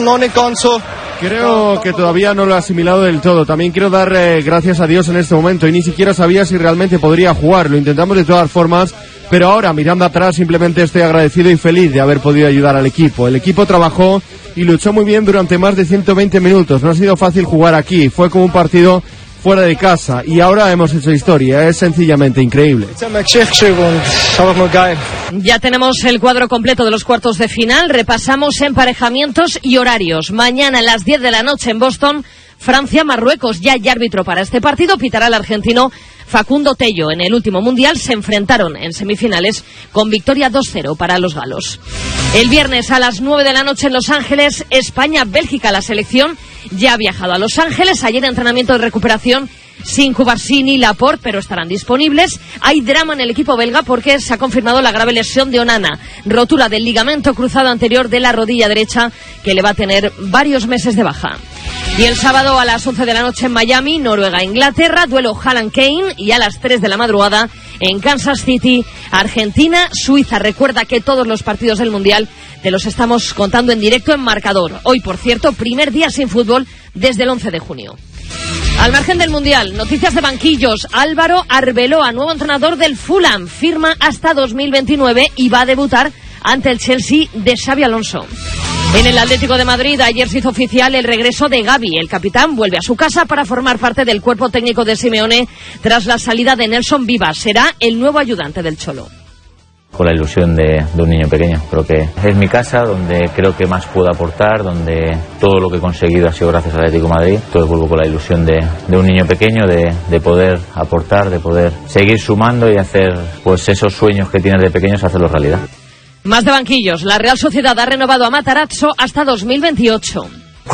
Creo que todavía no lo he asimilado del todo. También quiero dar gracias a Dios en este momento, y ni siquiera sabía si realmente podría jugar. Lo intentamos de todas formas, pero ahora, mirando atrás, simplemente estoy agradecido y feliz de haber podido ayudar al equipo. El equipo trabajó y luchó muy bien durante más de 120 minutos. No ha sido fácil jugar aquí, fue como un partido fuera de casa, y ahora hemos hecho historia. Es sencillamente increíble. Ya tenemos el cuadro completo de los cuartos de final. Repasamos emparejamientos y horarios. Mañana a las 10 de la noche en Boston, Francia-Marruecos. Ya hay árbitro para este partido, pitará el argentino Facundo Tello. En el último mundial se enfrentaron en semifinales con victoria 2-0 para los galos. El viernes a las 9 de la noche en Los Ángeles, España-Bélgica. La selección ya ha viajado a Los Ángeles. Ayer entrenamiento de recuperación sin Cubarsí ni Laporte, pero estarán disponibles. Hay drama en el equipo belga porque se ha confirmado la grave lesión de Onana, rotura del ligamento cruzado anterior de la rodilla derecha, que le va a tener varios meses de baja. Y el sábado a las 11 de la noche en Miami, Noruega-Inglaterra, duelo Haaland-Kane, y a las 3 de la madrugada en Kansas City, Argentina-Suiza. Recuerda que todos los partidos del Mundial te los estamos contando en directo en Marcador. Hoy, por cierto, primer día sin fútbol desde el 11 de junio. Al margen del Mundial, noticias de banquillos. Álvaro Arbeloa, nuevo entrenador del Fulham, firma hasta 2029 y va a debutar ante el Chelsea de Xabi Alonso. En el Atlético de Madrid ayer se hizo oficial el regreso de Gavi. El capitán vuelve a su casa para formar parte del cuerpo técnico de Simeone tras la salida de Nelson Vivas. Será el nuevo ayudante del Cholo. Con la ilusión de un niño pequeño. Creo que es mi casa, donde creo que más puedo aportar, donde todo lo que he conseguido ha sido gracias al Atlético de Madrid. Entonces vuelvo con la ilusión de un niño pequeño, de poder aportar, de poder seguir sumando y hacer pues esos sueños que tienes de pequeños, hacerlos realidad. Más de banquillos. La Real Sociedad ha renovado a Matarazzo hasta 2028.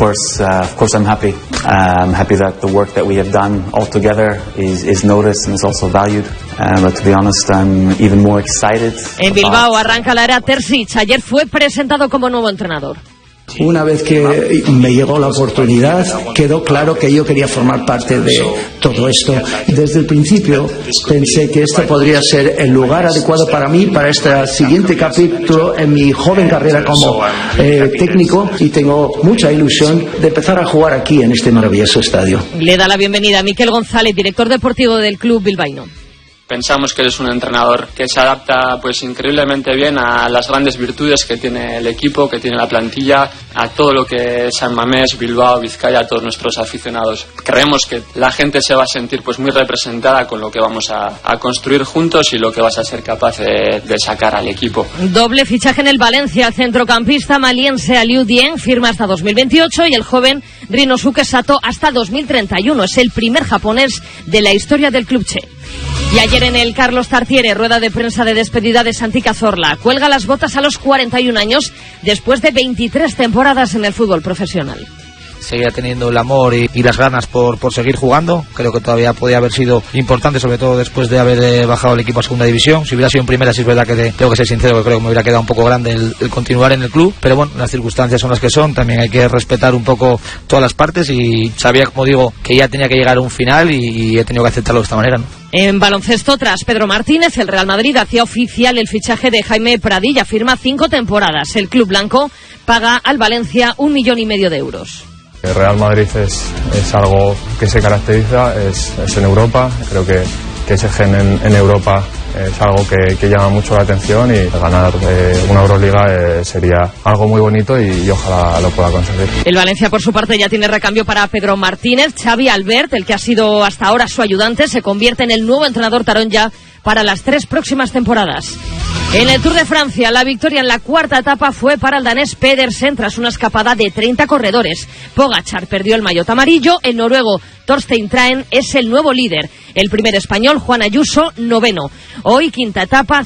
Of course, I'm happy. I'm happy that the work that we have done all together is noticed and is also valued. But to be honest, I'm even more excited. En Bilbao arranca la era Terzic. Ayer fue presentado como nuevo entrenador. Una vez que me llegó la oportunidad, quedó claro que yo quería formar parte de todo esto. Desde el principio pensé que este podría ser el lugar adecuado para mí, para este siguiente capítulo en mi joven carrera como técnico, y tengo mucha ilusión de empezar a jugar aquí en este maravilloso estadio. Le da la bienvenida a Miquel González, director deportivo del club bilbaíno. Pensamos que eres un entrenador que se adapta pues increíblemente bien a las grandes virtudes que tiene el equipo, que tiene la plantilla, a todo lo que es San Mamés, Bilbao, Vizcaya, a todos nuestros aficionados. Creemos que la gente se va a sentir pues muy representada con lo que vamos a construir juntos y lo que vas a ser capaz de sacar al equipo. Doble fichaje en el Valencia. El centrocampista maliense Aliou Dieng firma hasta 2028 y el joven Rinosuke Sato hasta 2031. Es el primer japonés de la historia del club Che. Y ayer en el Carlos Tartiere, rueda de prensa de despedida de Santi Cazorla. Cuelga las botas a los 41 años después de 23 temporadas en el fútbol profesional. Seguía teniendo el amor y las ganas por seguir jugando. Creo que todavía podía haber sido importante, sobre todo después de haber bajado el equipo a segunda división. Si hubiera sido en primera, sí es verdad que tengo que ser sincero, que creo que me hubiera quedado un poco grande el continuar en el club. Pero bueno, las circunstancias son las que son. También hay que respetar un poco todas las partes y sabía, como digo, que ya tenía que llegar a un final y he tenido que aceptarlo de esta manera, ¿no? En baloncesto, tras Pedro Martínez, el Real Madrid hacía oficial el fichaje de Jaime Pradilla. Firma 5 temporadas. El club blanco paga al Valencia 1,5 millones de euros. El Real Madrid es algo que se caracteriza, es en Europa. Creo que ese gen en Europa es algo que llama mucho la atención, y ganar una Euroliga sería algo muy bonito y ojalá lo pueda conseguir. El Valencia, por su parte, ya tiene recambio para Pedro Martínez. Xavi Albert, el que ha sido hasta ahora su ayudante, se convierte en el nuevo entrenador taronja para las 3 próximas temporadas. En el Tour de Francia, la victoria en la cuarta etapa fue para el danés Pedersen tras una escapada de 30 corredores. Pogačar perdió el maillot amarillo. El noruego Torstein Traen es el nuevo líder. El primer español, Juan Ayuso, noveno. Hoy, quinta etapa,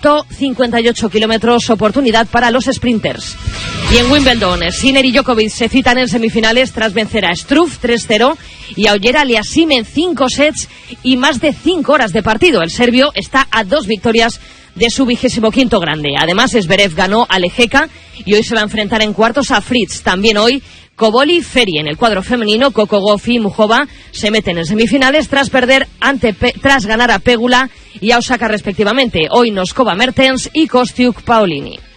158 kilómetros, oportunidad para los sprinters. Y en Wimbledon, Sinner y Djokovic se citan en semifinales tras vencer a Struff 3-0 y a Oyer Aliassime en 5 sets y más de 5 horas de partido. El serbio está a 2 victorias de su 25º grande. Además, Zverev ganó a Lejeka y hoy se va a enfrentar en cuartos a Fritz. También hoy, Koboli y Ferry. En el cuadro femenino, Coco Gauff y Muchova se meten en semifinales tras ganar a Pegula y a Osaka respectivamente. Hoy Noskova Mertens y Kostiuk Paolini.